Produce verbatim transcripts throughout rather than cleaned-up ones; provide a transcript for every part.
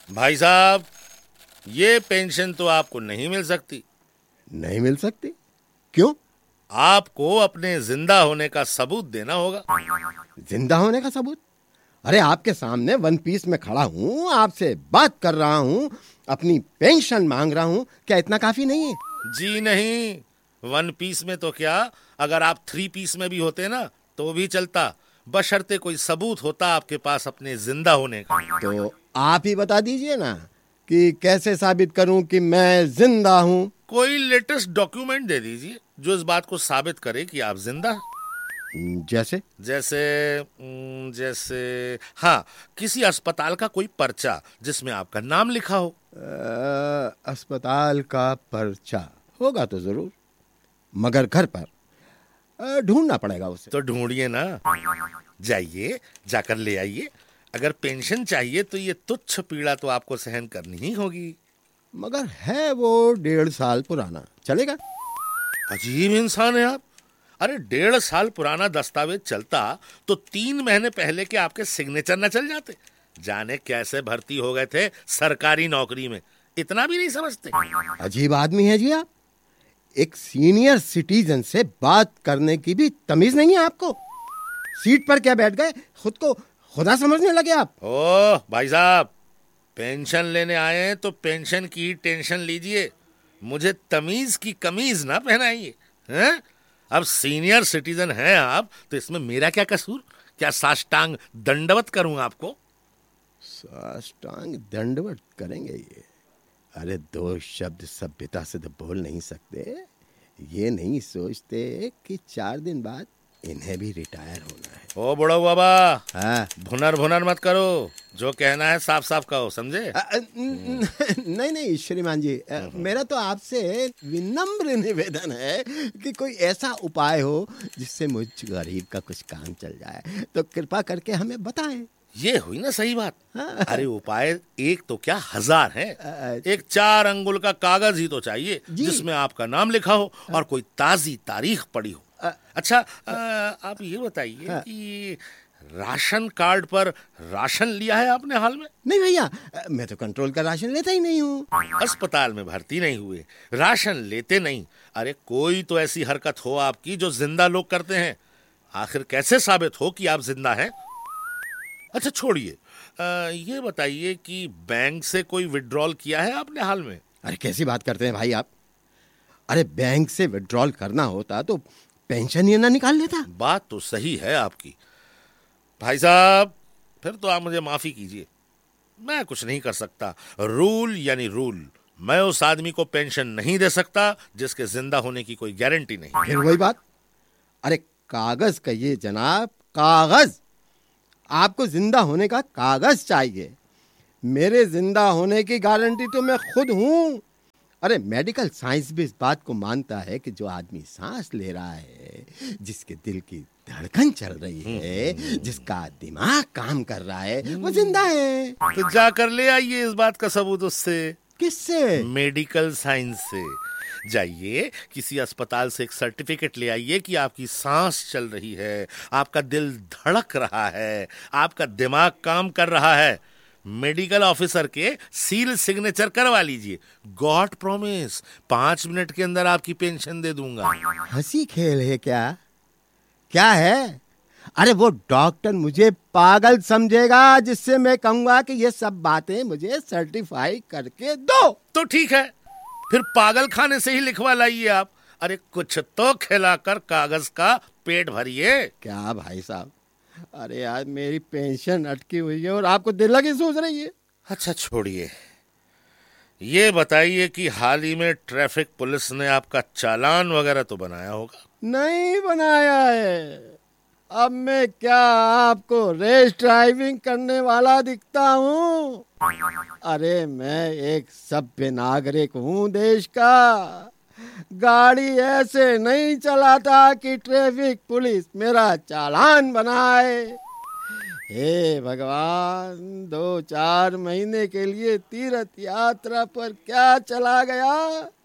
भाई साहब, ये पेंशन तो आपको नहीं मिल सकती। नहीं मिल सकती? क्यों? आपको अपने जिंदा होने का सबूत देना होगा। जिंदा होने का सबूत? अरे आपके सामने वन पीस में खड़ा हूँ, आपसे बात कर रहा हूँ, अपनी पेंशन मांग रहा हूँ, क्या इतना काफी नहीं है? जी नहीं, वन पीस में तो क्या, अगर आप थ्री पीस में भी होते ना तो भी चलता, बशर्ते कोई सबूत होता आपके पास अपने जिंदा होने का। तो आप ही बता दीजिए ना कि कैसे साबित करूं कि मैं जिंदा हूं। कोई लेटेस्ट डॉक्यूमेंट दे दीजिए जो इस बात को साबित करे कि आप जिंदा हैं। जैसे? जैसे जैसे हाँ, किसी अस्पताल का कोई पर्चा जिसमें आपका नाम लिखा हो। आ, अस्पताल का पर्चा होगा तो जरूर, मगर घर पर ढूंढना पड़ेगा उसे। तो ढूंढिए ना, जाइए, जाकर ले आइए। अगर पेंशन चाहिए तो ये तुच्छ पीड़ा तो आपको सहन करनी ही होगी। मगर है वो डेढ़ साल पुराना, चलेगा? अजीब इंसान है आप। अरे डेढ़ साल पुराना दस्तावेज चलता तो तीन महीने पहले के आपके सिग्नेचर न चल जाते। जाने कैसे भर्ती हो गए थे सरकारी नौकरी में, इतना भी नहीं समझते। अजीब आदमी है जी आप। एक सीनियर सिटीजन से बात करने की भी तमीज नहीं है आपको। सीट पर क्या बैठ गए, खुद को खुदा समझने लगे आप। ओह भाई साहब, पेंशन लेने आए हैं तो पेंशन की टेंशन लीजिए, मुझे तमीज की कमीज ना पहनाइए। हैं? अब सीनियर सिटीजन हैं आप तो इसमें मेरा क्या कसूर? क्या साष्टांग दंडवत करूं आपको? साष्टांग दंडवत करेंगे ये? अरे दो शब्द सभ्यता से तो बोल नहीं सकते? ये नहीं सोचते कि चार दिन बाद इन्हें भी रिटायर होना है? ओ बुढ़ो बाबा, हाँ? भुनर भुनर मत करो, जो कहना है साफ साफ कहो, समझे? आ, नहीं नहीं श्रीमान जी, आ, मेरा तो आपसे विनम्र निवेदन है कि कोई ऐसा उपाय हो जिससे मुझ गरीब का कुछ काम चल जाए, तो कृपा करके हमें बताएं। ये हुई ना सही बात। हाँ। अरे उपाय एक तो क्या, हजार है। एक चार अंगुल का कागज ही तो चाहिए जिसमें आपका नाम लिखा हो और कोई ताजी तारीख पड़ी हो। अच्छा, आ, आप ये बताइए कि राशन कार्ड पर राशन लिया है आपने हाल में? नहीं भैया, मैं तो कंट्रोल का राशन लेता ही नहीं हूँ। अस्पताल में भर्ती नहीं हुए, राशन लेते नहीं। अरे कोई तो ऐसी हरकत हो आपकी जो जिंदा लोग करते हैं। आखिर कैसे साबित हो कि आप जिंदा हैं? अच्छा छोड़िए, ये बताइए कि बैंक से कोई विड्रॉल किया है आपने हाल में? अरे कैसी बात करते हैं भाई आप। अरे बैंक से विड्रॉल करना होता तो पेंशन ही ना निकाल लेता। बात तो सही है आपकी भाई साहब, फिर तो आप मुझे माफी कीजिए, मैं कुछ नहीं कर सकता। रूल यानी रूल, मैं उस आदमी को पेंशन नहीं दे सकता जिसके जिंदा होने की कोई गारंटी नहीं। फिर वही बात। अरे कागज कहिए जनाब, कागज। आपको जिंदा होने का कागज चाहिए। मेरे जिंदा होने की गारंटी तो मैं खुद हूं। अरे मेडिकल साइंस भी इस बात को मानता है कि जो आदमी सांस ले रहा है, जिसके दिल की धड़कन चल रही है, जिसका दिमाग काम कर रहा है, वो जिंदा है। तो जाकर ले आइए इस बात का सबूत उससे। किससे? मेडिकल साइंस से। जाइए, किसी अस्पताल से एक सर्टिफिकेट ले आइए कि आपकी सांस चल रही है, आपका दिल धड़क रहा है, आपका दिमाग काम कर रहा है। मेडिकल ऑफिसर के सील सिग्नेचर करवा लीजिए। गॉड प्रॉमिस, पांच मिनट के अंदर आपकी पेंशन दे दूंगा। हंसी खेल है क्या? क्या है? अरे वो डॉक्टर मुझे पागल समझेगा जिससे मैं कहूंगा कि ये सब बातें मुझे सर्टिफाई करके दो। तो ठीक है, फिर पागल खाने से ही लिखवा लाइए आप। अरे कुछ तो खिलाकर कागज का पेट भरिए। क्या भाई साहब, अरे यार मेरी पेंशन अटकी हुई है और आपको दिल लगी सोच रही है। अच्छा छोड़िए, ये बताइए कि हाल ही में ट्रैफिक पुलिस ने आपका चालान वगैरह तो बनाया होगा? नहीं बनाया है। अब मैं क्या आपको रेस ड्राइविंग करने वाला दिखता हूँ? अरे मैं एक सभ्य नागरिक हूँ देश का। गाड़ी ऐसे नहीं चलाता कि ट्रैफिक पुलिस मेरा चालान बनाए। हे भगवान, दो चार महीने के लिए तीर्थ यात्रा पर क्या चला गया,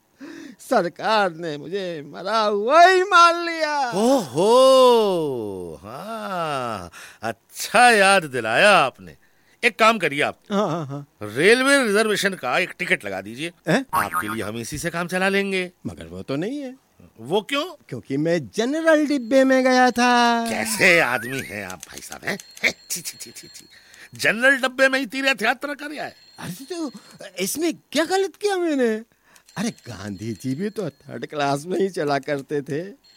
सरकार ने मुझे मरा हुआ ही मान लिया। ओहो, हाँ, अच्छा याद दिलाया आपने। एक काम करिए आप, हाँ हाँ हाँ। रेलवे रिजर्वेशन का एक टिकट लगा दीजिए, हैं? आपके लिए हम इसी से काम चला लेंगे। मगर वो तो नहीं है। वो क्यों? क्योंकि मैं जनरल डिब्बे में गया था। कैसे आदमी हैं आप भाई साहब, हैं? हैं? छी छी छी छी छी। जनरल डब्बे में ही तीर्थ यात्रा कर आए। अरे तो इसमें क्या गलत किया मैंने? अरे गांधी जी भी तो थर्ड क्लास में ही चला करते थे।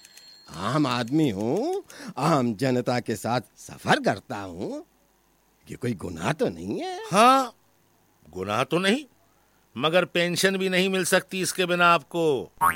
आम आदमी हूँ, आम जनता के साथ सफर करता हूँ, ये कोई गुनाह तो नहीं है। हाँ, गुनाह तो नहीं, मगर पेंशन भी नहीं मिल सकती इसके बिना आपको।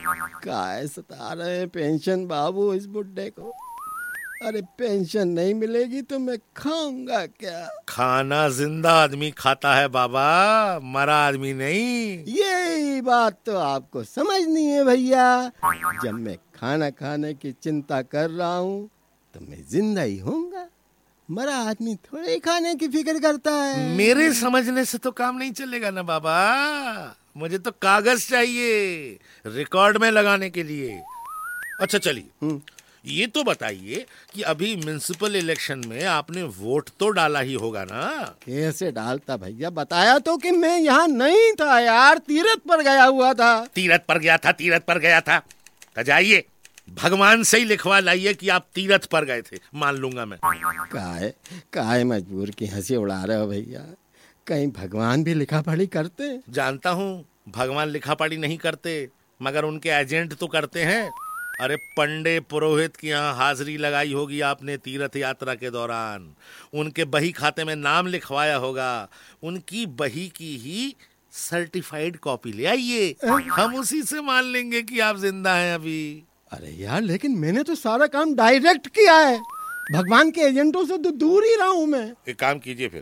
काय सता रहे पेंशन बाबू इस बुड्ढे को। अरे पेंशन नहीं मिलेगी तो मैं खाऊंगा क्या? खाना जिंदा आदमी खाता है बाबा, मरा आदमी नहीं। यही बात तो आपको समझनी है भैया। जब मैं खाना खाने की चिंता कर रहा हूँ तो मैं जिंदा ही होऊंगा। मरा आदमी थोड़े खाने की फिक्र करता है। मेरे समझने से तो काम नहीं चलेगा ना बाबा, मुझे तो कागज चाहिए रिकॉर्ड में लगाने के लिए। अच्छा चलिए, ये तो बताइए कि अभी म्युनिसिपल इलेक्शन में आपने वोट तो डाला ही होगा ना? कैसे डालता भैया, बताया तो कि मैं यहाँ नहीं था यार, तीरथ पर गया हुआ था। तीरथ पर गया था, तीरथ पर गया था तो जाइए भगवान से ही लिखवा लाइए कि आप तीरथ पर गए थे, मान लूंगा मैं। काहे काहे मजबूर की हंसी उड़ा रहे हो भैया? कहीं भगवान भी लिखा पढ़ी करते? जानता हूँ भगवान लिखा पढ़ी नहीं करते, मगर उनके एजेंट तो करते हैं। अरे पंडे पुरोहित की यहाँ हाजिरी लगाई होगी आपने तीर्थ यात्रा के दौरान, उनके बही खाते में नाम लिखवाया होगा, उनकी बही की ही सर्टिफाइड कॉपी ले आइए, हम उसी से मान लेंगे कि आप जिंदा हैं अभी। अरे यार, लेकिन मैंने तो सारा काम डायरेक्ट किया है, भगवान के एजेंटों से तो दूर ही रहा हूँ मैं। एक काम कीजिए फिर,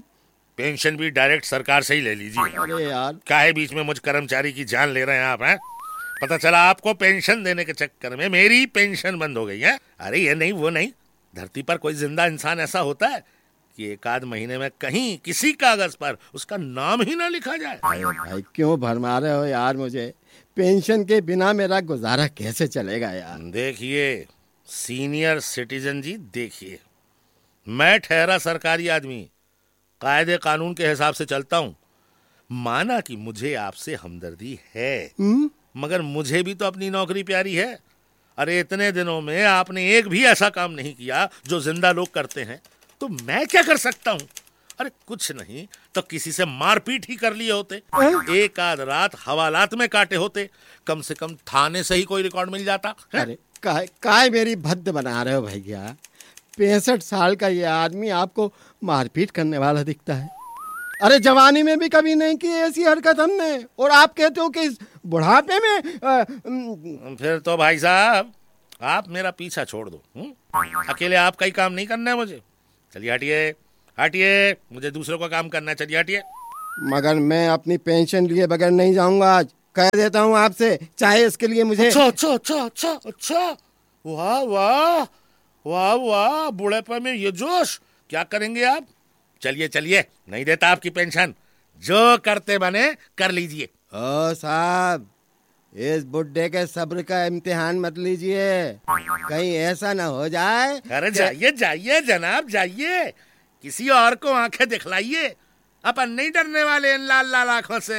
पेंशन भी डायरेक्ट सरकार से ही ले लीजिए। अरे यार, काहे बीच में मुझ कर्मचारी की जान ले रहे हैं आप, हैं? पता चला आपको पेंशन देने के चक्कर में मेरी पेंशन बंद हो गई है। अरे ये नहीं वो नहीं, धरती पर कोई जिंदा इंसान ऐसा होता है कि एक आध महीने में कहीं किसी कागज पर उसका नाम ही ना लिखा जाए। अरे भाई क्यों भरमा रहे हो यार मुझे? पेंशन के बिना मेरा गुजारा कैसे चलेगा यार? देखिए सीनियर सिटीजन जी, देखिए मैं ठहरा सरकारी आदमी, कायदे कानून के हिसाब से चलता हूँ। माना कि मुझे आपसे हमदर्दी है, हुँ? मगर मुझे भी तो अपनी नौकरी प्यारी है। अरे इतने दिनों में आपने एक भी ऐसा काम नहीं किया जो जिंदा लोग करते हैं, तो मैं क्या कर सकता हूँ? अरे कुछ नहीं तो किसी से मारपीट ही कर लिए होते, एक आध रात हवालात में काटे होते, कम से कम थाने से ही कोई रिकॉर्ड मिल जाता है? अरे काय काय मेरी भद्द बना रहे हो भैया? पैंसठ साल का ये आदमी आपको मारपीट करने वाला दिखता है? अरे जवानी में भी कभी नहीं की ऐसी हरकत हमने, और आप कहते हो कि इस बुढ़ापे में आ, न, फिर तो भाई साहब आप मेरा पीछा छोड़ दो। हुँ? अकेले आपका ही काम नहीं करना है मुझे। चलिए हटिए हटिए, मुझे दूसरों का काम करना है, चलिए हटिए। मगर मैं अपनी पेंशन लिए बगैर नहीं जाऊंगा आज, कह देता हूँ आपसे, चाहे इसके लिए मुझे। अच्छा अच्छा अच्छा अच्छा अच्छा, वाह वाह वाह वाह, बुढ़ापे में ये जोश, क्या करेंगे आप? चलिए चलिए, नहीं देता आपकी पेंशन, जो करते बने कर लीजिए। ओ साहब, इस बुड्ढे के सब्र का इम्तिहान मत लीजिए, कहीं ऐसा ना हो जाए। अरे जाइए जाइए जनाब जाइए, किसी और को आंखें दिखलाइए, अपन नहीं डरने वाले इन लाल लाल आंखों से।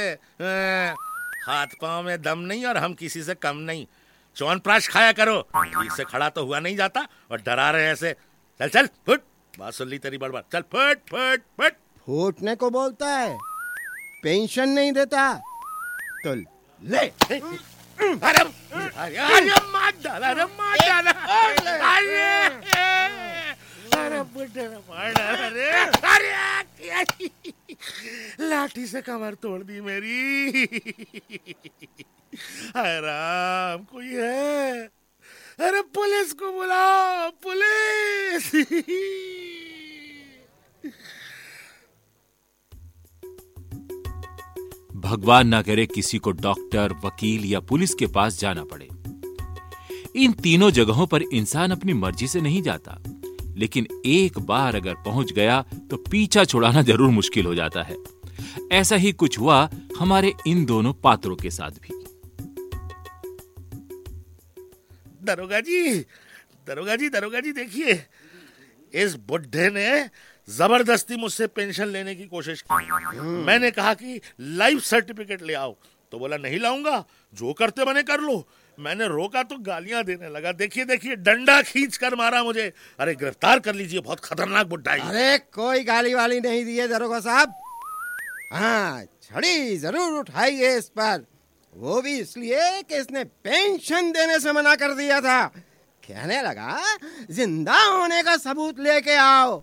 हाथ पांव में दम नहीं और हम किसी से कम नहीं। च्यवनप्राश खाया करो, ठीक से खड़ा तो हुआ नहीं जाता और डरा रहे ऐसे। चल चल फुट, बात सुन ली तेरी बड़बड़, चल फुट फुट फुट। फूटने को बोलता है, पेंशन नहीं देता तो ले। अरे अरे अरे मार डाला, अरे मार डाला, अरे अरे बुड्ढे ने मार डाला, अरे अरे लाठी से कमर तोड़ दी मेरी। हाय राम, कोई है? अरे पुलिस को बुलाओ, पुलिस। भगवान ना करे किसी को डॉक्टर, वकील या पुलिस के पास जाना पड़े। इन तीनों जगहों पर इंसान अपनी मर्जी से नहीं जाता, लेकिन एक बार अगर पहुंच गया तो पीछा छुड़ाना जरूर मुश्किल हो जाता है। ऐसा ही कुछ हुआ हमारे इन दोनों पात्रों के साथ भी। दरोगा जी, दरोगा जी, दरोगा जी, देखिए इस बुड्ढे ने जबरदस्ती मुझसे पेंशन लेने की कोशिश की। मैंने कहा कि लाइफ सर्टिफिकेट ले आओ, तो बोला नहीं लाऊंगा, जो करते बने कर लो। मैंने रोका तो गालियां देने लगा। देखिए देखिए, डंडा खींच कर मारा मुझे। अरे गिरफ्तार कर लीजिए, बहुत खतरनाक बुड्ढा है। अरे कोई गाली वाली नहीं दी है दरोगा साहब। हाँ, छड़ी जरूर उठाइए इस पर, वो भी इसलिए कि इसने पेंशन देने से मना कर दिया था। कहने लगा जिंदा होने का सबूत लेके आओ।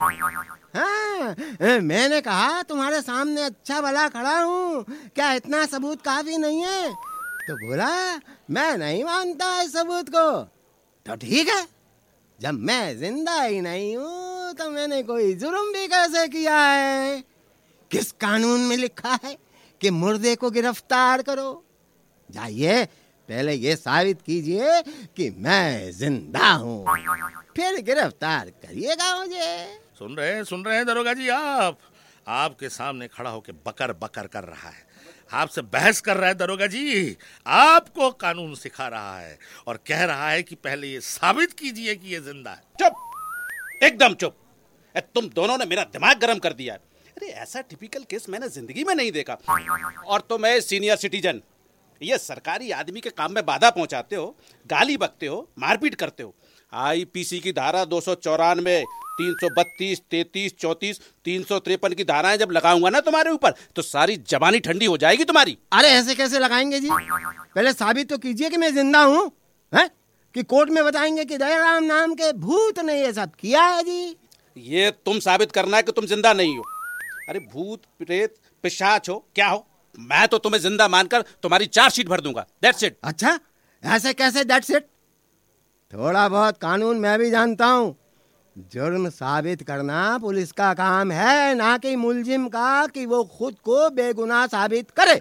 हाँ, मैंने कहा तुम्हारे सामने अच्छा भला खड़ा हूँ, क्या इतना सबूत काफी नहीं है? तो बोला मैं नहीं मानता इस सबूत को। तो ठीक है, जब मैं जिंदा ही नहीं हूँ तो मैंने कोई जुर्म भी कैसे किया है? किस कानून में लिखा है कि मुर्दे को गिरफ्तार करो? जाइए पहले ये साबित कीजिए कि मैं जिंदा हूँ, फिर गिरफ्तार करिएगा मुझे। सुन रहे हैं सुन रहे हैं दरोगा जी, आप आपके सामने खड़ा होकर बकर बकर कर रहा है, आपसे बहस कर रहा है दरोगा जी, आपको कानून सिखा रहा है और कह रहा है कि पहले ये साबित कीजिए कि ये जिंदा है। चुप, एकदम चुप। तुम दोनों ने मेरा दिमाग गर्म कर दिया। अरे ऐसा टिपिकल केस मैंने जिंदगी में नहीं देखा। और तो मैं सीनियर सिटीजन, ये सरकारी आदमी के काम में बाधा पहुंचाते हो, गाली बकते हो, मारपीट करते हो। आईपीसी की धारा दो सौ चौरानवे, तीन सौ बत्तीस, तैतीस, चौंतीस, तीन सौ तिरपन की धाराएं जब लगाऊंगा ना तुम्हारे ऊपर, तो सारी जबानी ठंडी हो जाएगी तुम्हारी। अरे ऐसे कैसे लगाएंगे जी? पहले साबित तो कीजिए कि मैं जिंदा हूँ, हैं? कि कोर्ट में बताएंगे कि दयाराम नाम के भूत ने ये सब किया है जी। ये तुम साबित करना है कि तुम जिंदा नहीं हो। अरे भूत प्रेत पिशाच हो क्या हो, मैं तो तुम्हें जिंदा मानकर तुम्हारी चार्जशीट भर दूंगा। That's it. अच्छा, ऐसे कैसे दैट्स इट? थोड़ा बहुत कानून मैं भी जानता हूँ। जुर्म साबित करना पुलिस का काम है, ना कि मुलजिम का कि वो खुद को बेगुनाह साबित करे।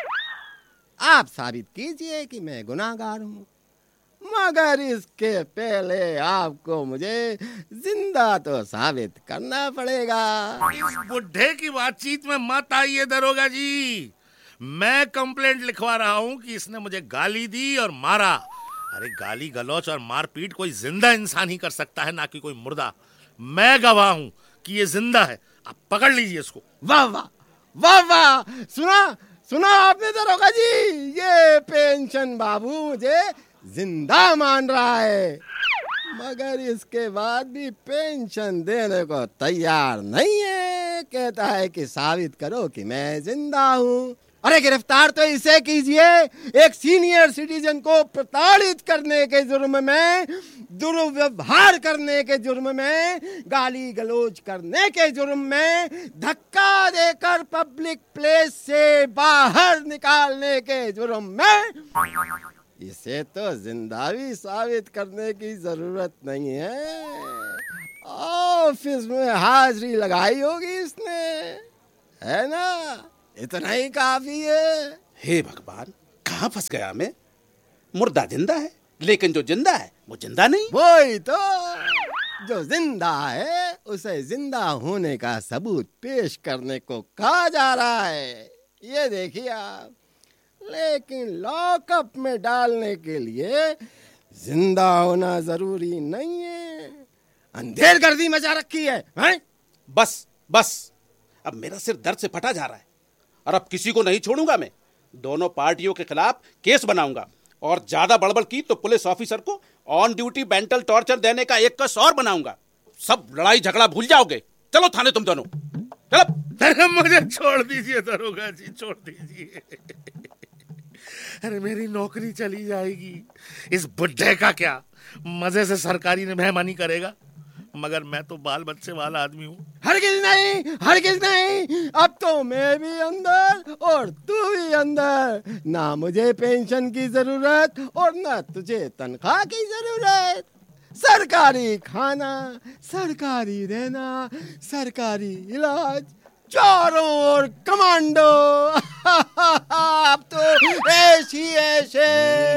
आप साबित कीजिए कि मैं गुनाहगार हूँ, मगर इसके पहले आपको मुझे जिंदा तो साबित करना पड़ेगा। इस बुढ़े की बातचीत में मत आइए दरोगा जी, मैं कंप्लेंट लिखवा रहा हूँ कि इसने मुझे गाली दी और मारा। अरे गाली गलौच और मारपीट कोई जिंदा इंसान ही कर सकता है, ना कि कोई मुर्दा। मैं गवाह हूँ कि ये जिंदा है, आप पकड़ लीजिए इसको। वाह वाह वाह वाह, सुना सुना आपने दरोगा जी, ये पेंशन बाबू मुझे जिंदा मान रहा है, मगर इसके बाद भी पेंशन देने को तैयार नहीं है। कहता है कि साबित करो कि मैं जिंदा हूँ। अरे गिरफ्तार तो इसे कीजिए, एक सीनियर सिटीजन को प्रताड़ित करने के जुर्म में, दुर्व्यवहार करने के जुर्म में, गाली गलौज करने के जुर्म में, धक्का देकर पब्लिक प्लेस से बाहर निकालने के जुर्म में। इसे तो जिंदा भी साबित करने की जरूरत नहीं है, ऑफिस में हाजिरी लगाई होगी इसने, है ना? इतना ही काफी है। हे भगवान, कहाँ फंस गया मैं? मुर्दा जिंदा है, लेकिन जो जिंदा है वो जिंदा नहीं। वही तो, जो जिंदा है उसे जिंदा होने का सबूत पेश करने को कहा जा रहा है। ये देखिए आप, लेकिन लॉकअप में डालने के लिए जिंदा होना जरूरी नहीं है। अंधेर गर्दी मचा रखी है, है? बस बस, अब मेरा सिर दर्द से फटा जा रहा है और अब किसी को नहीं छोड़ूंगा मैं। दोनों पार्टियों के खिलाफ केस बनाऊंगा और ज्यादा बड़बड़ की तो पुलिस ऑफिसर को ऑन ड्यूटी मेंटल टॉर्चर देने का एक कस और बनाऊंगा। सब लड़ाई झगड़ा भूल जाओगे। चलो थाने तुम दोनों, चलो। मुझे छोड़ दीजिए दरोगा जी, छोड़ दीजिए। अरे मेरी नौकरी चली जाएगी, इस बुड्ढे का क्या, मजे से सरकारी ने मेहमानी करेगा, मगर मैं तो बाल बच्चे वाला आदमी हूँ। हरगिज नहीं, हरगिज नहीं, अब तो मैं भी अंदर और तू भी अंदर। ना मुझे पेंशन की जरूरत और ना तुझे तनख्वाह की जरूरत। सरकारी खाना, सरकारी रहना, सरकारी इलाज, चारों ओर कमांडो। अब तो ऐसी ऐसे।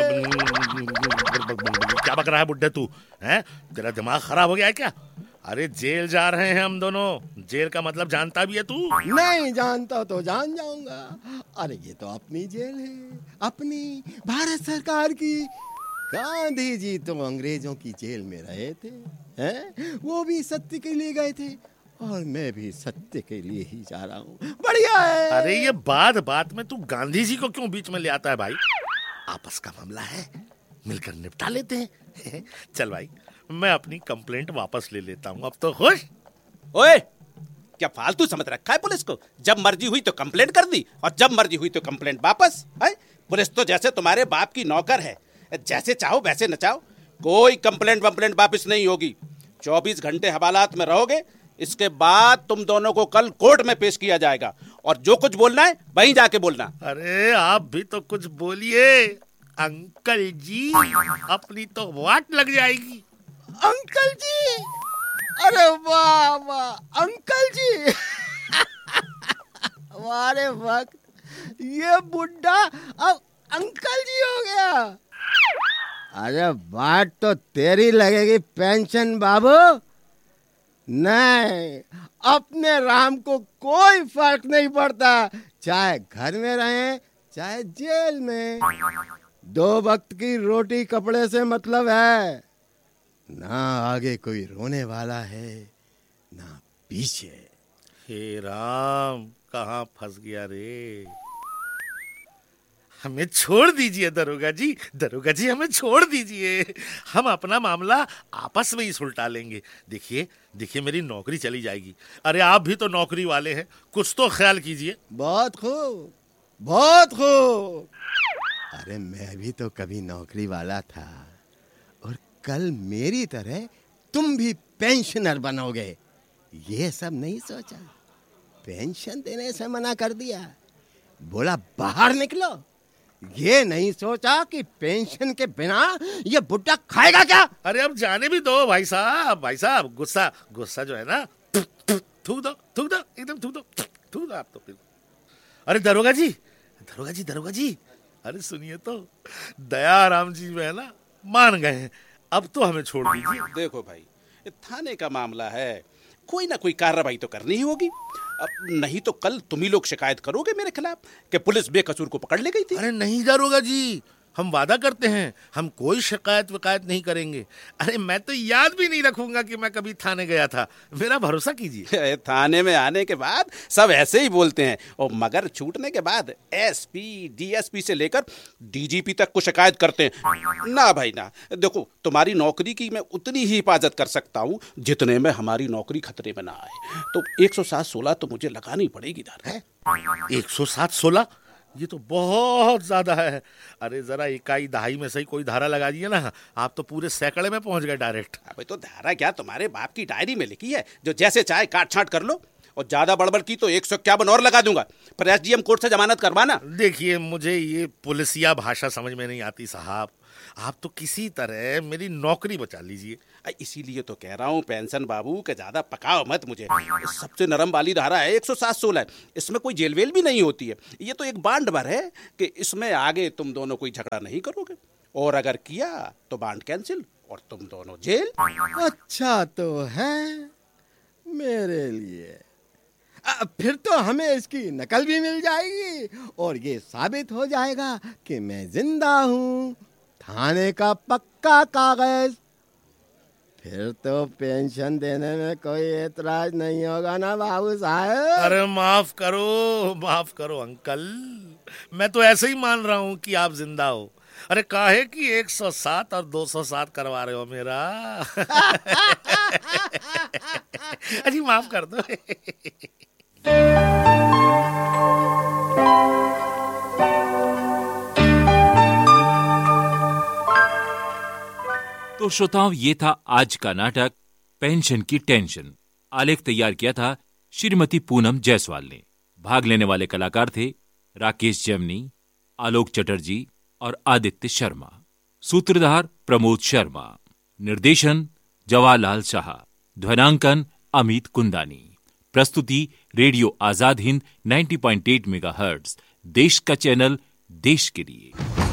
क्या बक रहा है बुड्ढे तू, हैं? तेरा दिमाग खराब हो गया है क्या? अरे जेल जा रहे हैं हम दोनों, जेल का मतलब जानता भी है तू? नहीं जानता तो जान जाऊंगा। अरे ये तो अपनी जेल है, अपनी भारत सरकार की। गांधी जी तो अंग्रेजों की जेल में रहे थे, हैं? वो भी सत्य के लिए गए थे और मैं भी सत्य के लिए ही जा रहा हूँ। बढ़िया है। अरे ये बात बात में तू गांधी जी को क्यों बीच में ले आता है भाई? आपस का मामला है, मिलकर निपटा लेते हैं। चल भाई, मैं अपनी कंप्लेंट वापस ले लेता हूँ। अब तो खुश? ओए, क्या फालतू समझ रखा है पुलिस को? जब मर्जी हुई तो कंप्लेंट कर दी और जब मर्जी हुई तो कंप्लेंट वापस है। पुलिस तो जैसे तुम्हारे बाप की नौकर है, जैसे चाहो वैसे नचाओ, कोई कंप्लेंट वंप्लेंट वापस नहीं होगी। चौबीस घंटे हवालात में रहोगे, इसके बाद तुम दोनों को कल कोर्ट में पेश किया जाएगा और जो कुछ बोलना है वहीं जाके बोलना। अरे आप भी तो कुछ बोलिए अंकल जी, अपनी तो वाट लग जाएगी। अंकल जी, अरे वाह वाह अंकल जी। हमारे वक्त ये बुड्ढा अब अंकल जी हो गया। अरे बात तो तेरी लगेगी पेंशन बाबू। नहीं, अपने राम को कोई फर्क नहीं पड़ता, चाहे घर में रहे चाहे जेल में। दो वक्त की रोटी कपड़े से मतलब है, ना आगे कोई रोने वाला है ना पीछे। हे राम, कहाँ फंस गया रे? हमें छोड़ दीजिए दरोगा जी, दरोगा जी हमें छोड़ दीजिए। हम अपना मामला आपस में ही सुलटा लेंगे। देखिए देखिए, मेरी नौकरी चली जाएगी। अरे आप भी तो नौकरी वाले हैं, कुछ तो ख्याल कीजिए। बहुत खूब, बहुत खूब। अरे मैं भी तो कभी नौकरी वाला था और कल मेरी तरह तुम भी पेंशनर बनोगे, ये सब नहीं सोचा। पेंशन देने से मना कर दिया, बोला बाहर निकलो। ये नहीं सोचा कि पेंशन के बिना ये बुड्ढा खाएगा क्या। अरे अब जाने भी दो भाई साहब, भाई साहब गुस्सा गुस्सा जो है ना, थूक दो थूक दो एकदम थूक दो थूक दो आप तो फिर। अरे दरोगा जी, दरोगा जी, दरोगा जी, अरे सुनिए तो, दयाराम जी जो है ना मान गए हैं, अब तो हमें छोड़ दीजिए। देखो भाई, थाने का मामला है, कोई ना कोई कार्रवाई तो करनी ही होगी। अब नहीं तो कल तुम ही लोग शिकायत करोगे मेरे खिलाफ कि पुलिस बेकसूर को पकड़ ले गई थी। अरे नहीं दरोगा जी, हम वादा करते हैं हम कोई शिकायत विकायत नहीं करेंगे। अरे मैं तो याद भी नहीं रखूंगा कि मैं कभी थाने गया था, मेरा भरोसा कीजिए। थाने में आने के बाद सब ऐसे ही बोलते हैं, और मगर छूटने के बाद एसपी डीएसपी से लेकर डीजीपी तक को शिकायत करते हैं। ना भाई ना, देखो तुम्हारी नौकरी की मैं उतनी ही हिफाजत कर सकता हूँ जितने में हमारी नौकरी खतरे में ना आए। तो एक सौ सात सोलह तो मुझे लगानी पड़ेगी। एक सौ सात सोलह ये तो बहुत ज्यादा है। अरे जरा इकाई दहाई में सही कोई धारा लगा दिए ना, आप तो पूरे सैकड़े में पहुंच गए डायरेक्ट। अबे तो धारा क्या, तुम्हारे बाप की डायरी में लिखी है, जो जैसे चाहे काट छाट कर लो। और ज्यादा बड़बड़ की तो एक सौ इक्यावन और लगा दूंगा, पर एसडीएम कोर्ट से जमानत करवाना। देखिए मुझे ये पुलिसिया भाषा समझ में नहीं आती साहब, आप तो किसी तरह मेरी नौकरी बचा लीजिए। इसीलिए तो कह रहा हूँ पेंशन बाबू के ज्यादा पकाओ मत मुझे। सबसे नरम वाली धारा है एक सौ सात सोलह, इसमें कोई जेल वेल भी नहीं होती है। ये तो एक बांड भर है कि इसमें आगे तुम दोनों कोई झगड़ा नहीं करोगे, और अगर किया तो बांड कैंसिल और तुम दोनों जेल। अच्छा तो है मेरे लिए। आ, फिर तो हमें इसकी नकल भी मिल जाएगी और ये साबित हो जाएगा कि मैं जिंदा हूँ। थाने का पक्का कागज। फिर तो पेंशन देने में कोई एतराज नहीं होगा ना बाबू साहब। अरे माफ करो माफ करो अंकल, मैं तो ऐसे ही मान रहा हूँ कि आप जिंदा हो। अरे काहे कि एक सौ सात और दो सौ सात करवा रहे हो मेरा। अजी माफ कर दो। तो श्रोताओं, ये था आज का नाटक पेंशन की टेंशन। आलेख तैयार किया था श्रीमती पूनम जायसवाल ने। भाग लेने वाले कलाकार थे राकेश जमनी, आलोक चटर्जी और आदित्य शर्मा। सूत्रधार प्रमोद शर्मा। निर्देशन जवाहरलाल शाह। ध्वनांकन अमित कुंदानी। प्रस्तुति रेडियो आजाद हिंद नब्बे पॉइंट आठ मेगाहर्ट्ज, देश का चैनल, देश के लिए।